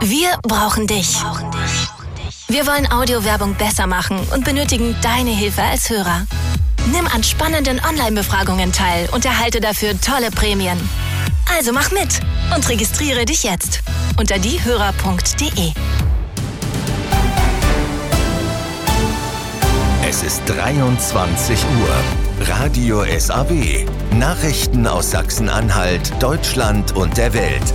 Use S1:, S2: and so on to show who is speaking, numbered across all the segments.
S1: Wir brauchen dich. Wir wollen Audiowerbung besser machen und benötigen deine Hilfe als Hörer. Nimm an spannenden Online-Befragungen teil und erhalte dafür tolle Prämien. Also mach mit und registriere dich jetzt unter diehörer.de.
S2: Es ist 23 Uhr. Radio SAW. Nachrichten aus Sachsen-Anhalt, Deutschland und der Welt.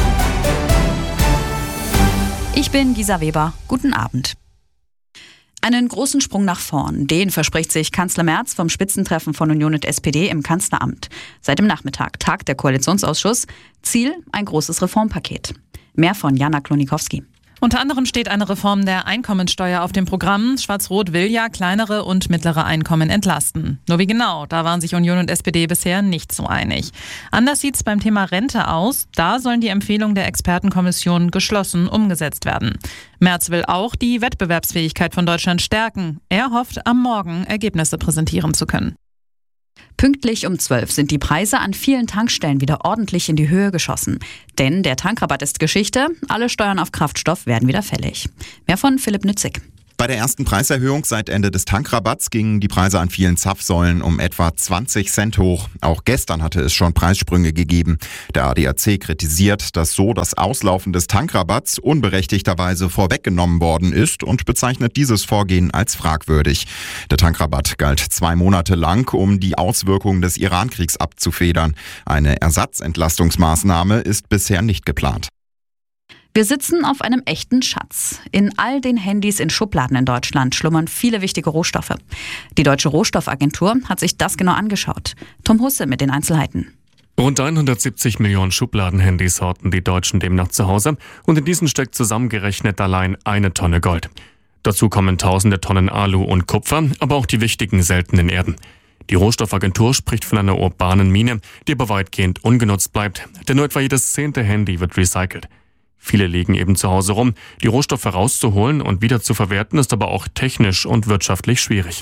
S3: Ich bin Gisa Weber. Guten Abend. Einen großen Sprung nach vorn, den verspricht sich Kanzler Merz vom Spitzentreffen von Union und SPD im Kanzleramt. Seit dem Nachmittag tagt der Koalitionsausschuss. Ziel: ein großes Reformpaket. Mehr von Jana Klonikowski.
S4: Unter anderem steht eine Reform der Einkommensteuer auf dem Programm. Schwarz-Rot will ja kleinere und mittlere Einkommen entlasten. Nur wie genau, da waren sich Union und SPD bisher nicht so einig. Anders sieht's beim Thema Rente aus. Da sollen die Empfehlungen der Expertenkommission geschlossen umgesetzt werden. Merz will auch die Wettbewerbsfähigkeit von Deutschland stärken. Er hofft, am Morgen Ergebnisse präsentieren zu können.
S3: Pünktlich um 12 sind die Preise an vielen Tankstellen wieder ordentlich in die Höhe geschossen. Denn der Tankrabatt ist Geschichte, alle Steuern auf Kraftstoff werden wieder fällig. Mehr von Philipp Nützig.
S5: Bei der ersten Preiserhöhung seit Ende des Tankrabatts gingen die Preise an vielen Zapfsäulen um etwa 20 Cent hoch. Auch gestern hatte es schon Preissprünge gegeben. Der ADAC kritisiert, dass so das Auslaufen des Tankrabatts unberechtigterweise vorweggenommen worden ist und bezeichnet dieses Vorgehen als fragwürdig. Der Tankrabatt galt 2 Monate lang, um die Auswirkungen des Iran-Kriegs abzufedern. Eine Ersatzentlastungsmaßnahme ist bisher nicht geplant.
S3: Wir sitzen auf einem echten Schatz. In all den Handys in Schubladen in Deutschland schlummern viele wichtige Rohstoffe. Die Deutsche Rohstoffagentur hat sich das genau angeschaut. Tom Husse mit den Einzelheiten.
S6: Rund 170 Millionen Schubladenhandys horten die Deutschen demnach zu Hause und in diesen steckt zusammengerechnet allein 1 Tonne Gold. Dazu kommen tausende Tonnen Alu und Kupfer, aber auch die wichtigen seltenen Erden. Die Rohstoffagentur spricht von einer urbanen Mine, die aber weitgehend ungenutzt bleibt, denn nur etwa jedes 10. Handy wird recycelt. Viele liegen eben zu Hause rum. Die Rohstoffe rauszuholen und wieder zu verwerten ist aber auch technisch und wirtschaftlich schwierig.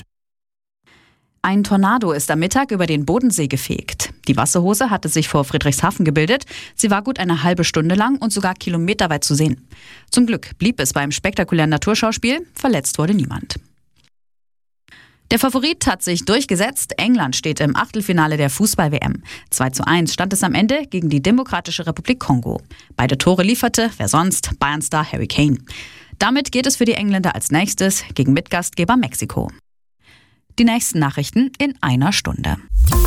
S3: Ein Tornado ist am Mittag über den Bodensee gefegt. Die Wasserhose hatte sich vor Friedrichshafen gebildet. Sie war gut eine halbe Stunde lang und sogar kilometerweit zu sehen. Zum Glück blieb es beim spektakulären Naturschauspiel. Verletzt wurde niemand. Der Favorit hat sich durchgesetzt. England steht im Achtelfinale der Fußball-WM. 2:1 stand es am Ende gegen die Demokratische Republik Kongo. Beide Tore lieferte, wer sonst, Bayern-Star Harry Kane. Damit geht es für die Engländer als nächstes gegen Mitgastgeber Mexiko. Die nächsten Nachrichten in einer Stunde.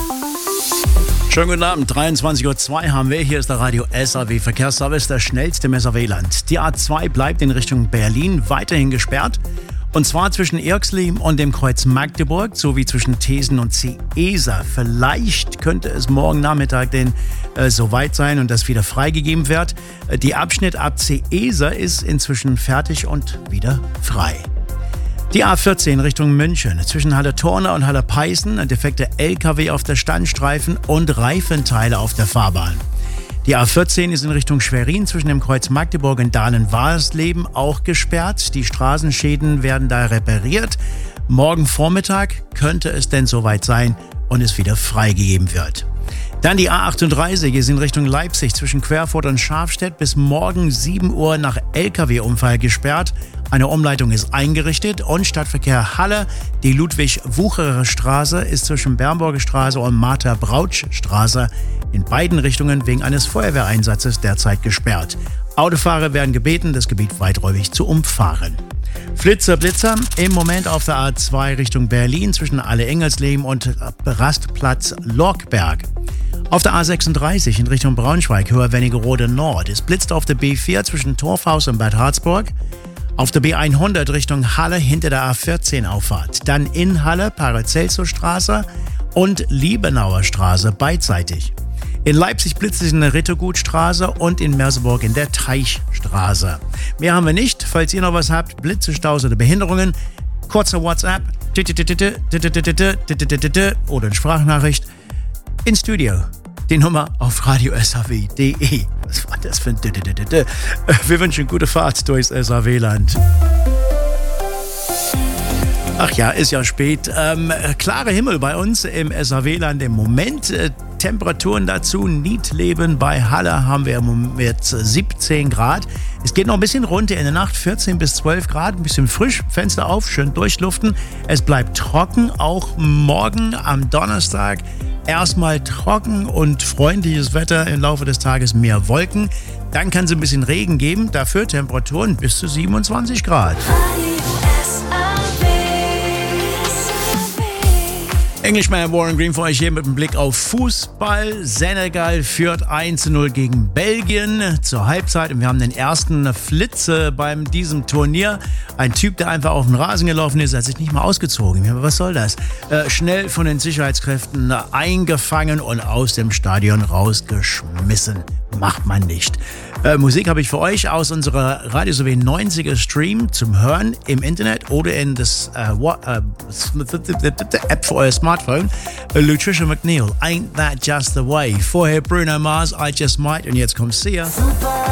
S7: Schönen guten Abend, 23:02 Uhr haben wir. Hier ist der Radio SAW Verkehrsservice, der schnellste im SAW-Land. Die A2 bleibt in Richtung Berlin weiterhin gesperrt. Und zwar zwischen Irxli und dem Kreuz Magdeburg sowie zwischen Thesen und Seesa. Vielleicht könnte es morgen Nachmittag denn soweit sein und das wieder freigegeben wird. Die Abschnitt ab Seesa ist inzwischen fertig und wieder frei. Die A14 Richtung München zwischen Halle-Torne und Halle-Peißen. Defekte LKW auf der Standstreifen und Reifenteile auf der Fahrbahn. Die A14 ist in Richtung Schwerin zwischen dem Kreuz Magdeburg und Dahlen-Warsleben auch gesperrt. Die Straßenschäden werden da repariert. Morgen Vormittag könnte es denn soweit sein und es wieder freigegeben wird. Dann die A38 ist in Richtung Leipzig zwischen Querfurt und Schafstedt bis morgen 7 Uhr nach LKW-Unfall gesperrt. Eine Umleitung ist eingerichtet und Stadtverkehr Halle. Die Ludwig-Wucherer Straße ist zwischen Bernburger Straße und Martha-Brautsch-Straße in beiden Richtungen wegen eines Feuerwehreinsatzes derzeit gesperrt. Autofahrer werden gebeten, das Gebiet weiträumig zu umfahren. Blitzer im Moment auf der A2 Richtung Berlin zwischen Alle-Engelsleben und Rastplatz Lorkberg. Auf der A36 in Richtung Braunschweig, Höher-Wernigerode Nord. Es blitzt auf der B4 zwischen Torfhaus und Bad Harzburg. Auf der B100 Richtung Halle hinter der A14-Auffahrt. Dann in Halle Paracelsus-Straße und Liebenauer Straße beidseitig. In Leipzig blitzt es in der Rittergutstraße und in Merseburg in der Teichstraße. Mehr haben wir nicht. Falls ihr noch was habt, Blitze, Staus oder Behinderungen, kurzer WhatsApp oder eine Sprachnachricht ins Studio. Die Nummer auf radiosaw.de. Was war das für ein Wir wünschen gute Fahrt durchs SAW-Land. Ach ja, ist ja spät. Klarer Himmel bei uns im SAW-Land im Moment. Temperaturen dazu, Niedleben bei Halle haben wir im Moment 17 Grad. Es geht noch ein bisschen runter in der Nacht, 14 bis 12 Grad, ein bisschen frisch, Fenster auf, schön durchluften. Es bleibt trocken, auch morgen am Donnerstag. Erstmal trocken und freundliches Wetter, im Laufe des Tages mehr Wolken. Dann kann es ein bisschen Regen geben, dafür Temperaturen bis zu 27 Grad. Englishman Warren Green für euch hier mit dem Blick auf Fußball. Senegal führt 1:0 gegen Belgien zur Halbzeit und wir haben den ersten Flitze bei diesem Turnier. Ein Typ, der einfach auf den Rasen gelaufen ist, hat sich nicht mal ausgezogen. Was soll das? Schnell von den Sicherheitskräften eingefangen und aus dem Stadion rausgeschmissen. Macht man nicht. Musik habe ich für euch aus unserer Radio SAW 90er Stream zum Hören im Internet oder in das App für euer Smartphone. Lutricia McNeil, Ain't That Just the Way. Vorher Bruno Mars, I Just Might und jetzt kommt Sia.